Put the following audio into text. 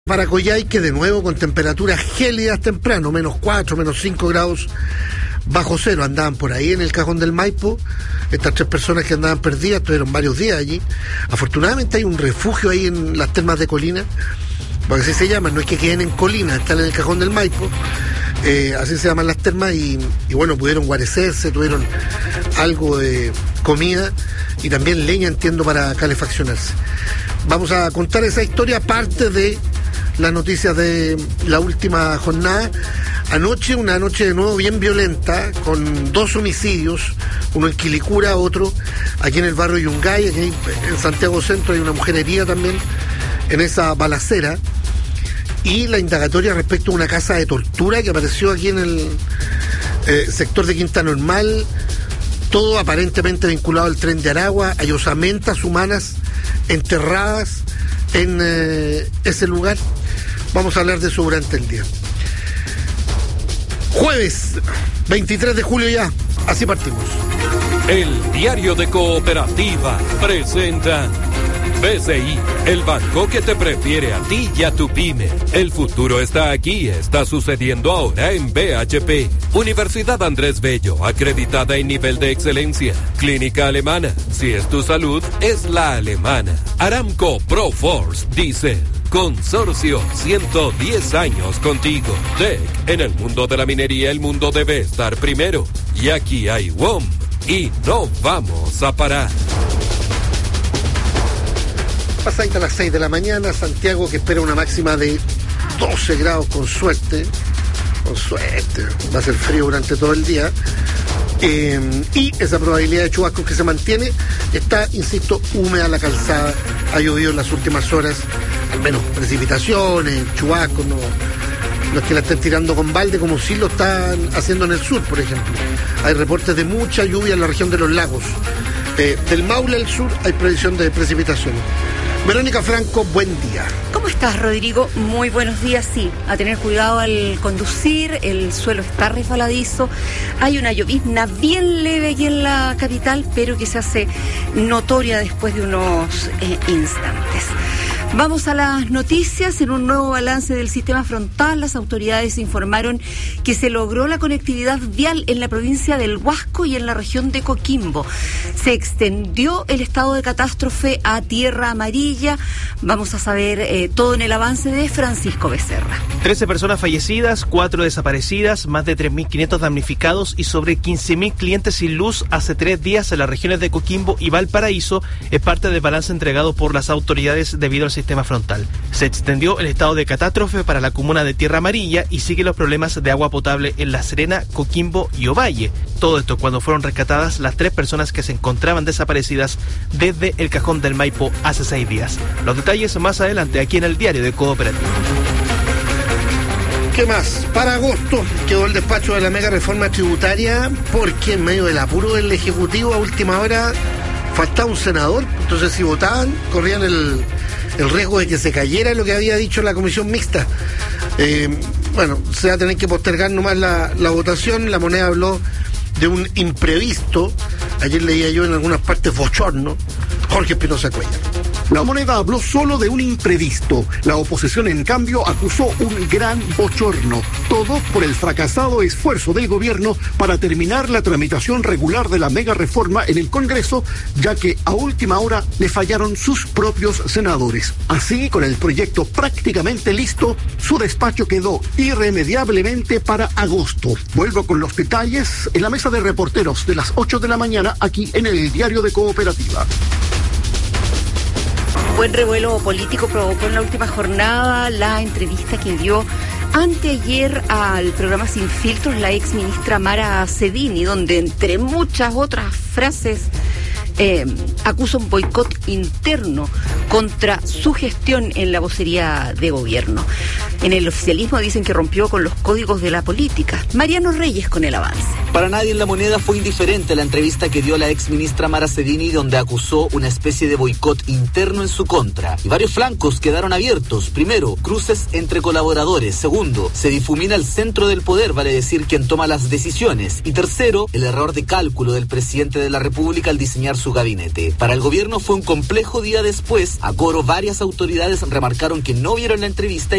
Para Coyhaique, de nuevo con temperaturas gélidas temprano, -4, -5 grados bajo cero, andaban por ahí en el Cajón del Maipo. Estas 3 personas que andaban perdidas estuvieron varios días allí. Afortunadamente hay un refugio ahí en las termas de Colina, porque así se llaman, no es que queden en Colina, están en el Cajón del Maipo, así se llaman las termas, y bueno, pudieron guarecerse, tuvieron algo de comida y también leña, entiendo, para calefaccionarse. Vamos a contar esa historia, parte de las noticias de la última jornada. Anoche, una noche de nuevo bien violenta, con 2 homicidios, uno en Quilicura, otro aquí en el barrio Yungay, aquí en Santiago Centro hay una mujer herida también en esa balacera, y la indagatoria respecto a una casa de tortura que apareció aquí en el sector de Quinta Normal, todo aparentemente vinculado al Tren de Aragua. Hay osamentas humanas enterradas en ese lugar. Vamos a hablar de eso durante el día. Jueves 23 de julio ya, así partimos. El Diario de Cooperativa presenta BCI, el banco que te prefiere a ti y a tu pyme. El futuro está aquí, está sucediendo ahora en BHP. Universidad Andrés Bello, acreditada en nivel de excelencia. Clínica alemana, si es tu salud, es la alemana. Aramco Proforce Diesel. Consorcio, 110 años contigo. TEC, en el mundo de la minería el mundo debe estar primero. Y aquí hay WOM. Y no vamos a parar. Pasadita a las 6 de la mañana, Santiago, que espera una máxima de 12 grados con suerte. Con suerte, va a ser frío durante todo el día. Y esa probabilidad de chubascos que se mantiene. Está, insisto, húmeda la calzada. Ha llovido en las últimas horas, al menos precipitaciones, chubascos, no es que la estén tirando con balde como sí lo están haciendo en el sur, por ejemplo. Hay reportes de mucha lluvia en la región de los lagos. Del Maule al sur hay previsión de precipitaciones. Verónica Franco, buen día. ¿Cómo estás, Rodrigo? Muy buenos días, sí. A tener cuidado al conducir, el suelo está resbaladizo, hay una llovizna bien leve aquí en la capital, pero que se hace notoria después de unos instantes. Vamos a las noticias. En un nuevo balance del sistema frontal, las autoridades informaron que se logró la conectividad vial en la provincia del Huasco y en la región de Coquimbo. Se extendió el estado de catástrofe a tierra amarilla. Vamos a saber todo en el avance de Francisco Becerra. 13 personas fallecidas, 4 desaparecidas, más de 3.500 damnificados y sobre 15.000 clientes sin luz hace 3 días en las regiones de Coquimbo y Valparaíso. Es parte del balance entregado por las autoridades debido al sistema frontal. Se extendió el estado de catástrofe para la comuna de Tierra Amarilla y siguen los problemas de agua potable en La Serena, Coquimbo y Ovalle. Todo esto cuando fueron rescatadas las 3 personas que se encontraban desaparecidas desde el Cajón del Maipo hace 6 días. Los detalles más adelante aquí en el Diario de Cooperativa. ¿Qué más? Para agosto quedó el despacho de la mega reforma tributaria porque en medio del apuro del Ejecutivo a última hora faltaba un senador. Entonces si votaban corrían el riesgo de que se cayera lo que había dicho la comisión mixta. Bueno, se va a tener que postergar nomás la votación. La Moneda habló de un imprevisto. Ayer leía yo en algunas partes bochorno. Jorge Espinosa Cuellar. La Moneda habló solo de un imprevisto. La oposición, en cambio, acusó un gran bochorno. Todo por el fracasado esfuerzo del gobierno para terminar la tramitación regular de la mega reforma en el Congreso, ya que a última hora le fallaron sus propios senadores. Así, con el proyecto prácticamente listo, su despacho quedó irremediablemente para agosto. Vuelvo con los detalles en la mesa de reporteros de las 8 de la mañana aquí en el Diario de Cooperativa. Buen revuelo político provocó en la última jornada la entrevista que dio anteayer al programa Sin Filtros la ex ministra Mara Cedini, donde entre muchas otras frases acusa un boicot interno contra su gestión en la vocería de gobierno. En el oficialismo dicen que rompió con los códigos de la política. Mariano Reyes con el avance. Para nadie en La Moneda fue indiferente la entrevista que dio la ex ministra Mara Cedini, donde acusó una especie de boicot interno en su contra. Y varios flancos quedaron abiertos. Primero, cruces entre colaboradores. Segundo, se difumina el centro del poder, vale decir quien toma las decisiones. Y tercero, el error de cálculo del presidente de la República al diseñar su gabinete. Para el gobierno fue un complejo día después. A coro, varias autoridades remarcaron que no vieron la entrevista